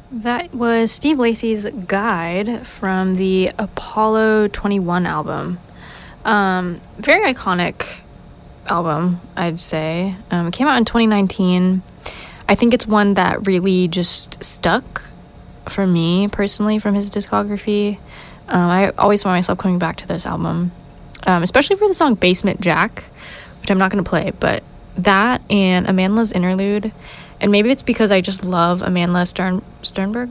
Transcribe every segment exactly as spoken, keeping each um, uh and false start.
That was Steve Lacy's Guide from the Apollo twenty-one album. Um, very iconic album, I'd say. Um, it came out in twenty nineteen. I think it's one that really just stuck for me personally from his discography. Um, I always find myself coming back to this album, um, especially for the song Basement Jack, which I'm not going to play, but that and Amanda's Interlude. And maybe it's because I just love Amanda Stern- Sternberg.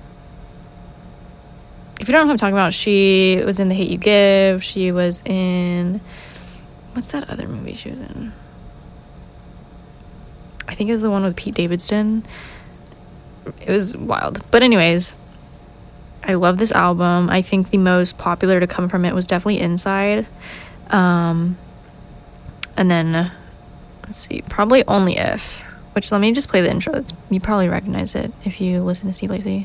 If you don't know who I'm talking about, she was in The Hate U Give. She was in... What's that other movie she was in? I think it was the one with Pete Davidson. It was wild. But anyways, I love this album. I think the most popular to come from it was definitely Inside. Um, and then, let's see, probably Only If. Which, let me just play the intro. It's, you probably recognize it if you listen to Steve Lacy.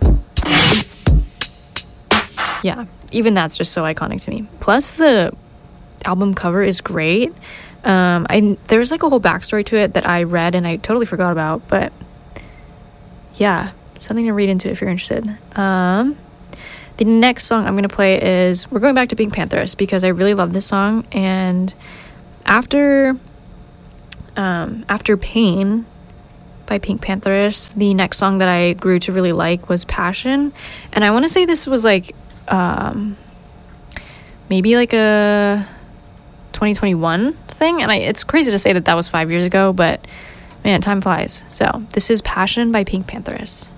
Yeah, even that's just so iconic to me. Plus, the album cover is great. Um, I there's like a whole backstory to it that I read and I totally forgot about. But yeah, something to read into if you're interested. Um, the next song I'm going to play is... We're going back to Pink Panthers because I really love this song. And after... Um, after Pain by Pink Panthers, the next song that I grew to really like was Passion. And I want to say this was like um, maybe like a twenty twenty-one thing. And I, it's crazy to say that that was five years ago, but man, time flies. So this is Passion by Pink Panthers.